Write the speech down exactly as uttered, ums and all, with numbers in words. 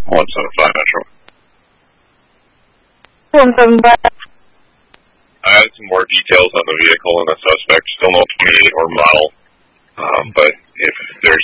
one seven five Metro. one seven five. I had some more details on the vehicle and the suspect. Still no twenty-eight or model, um, but if there's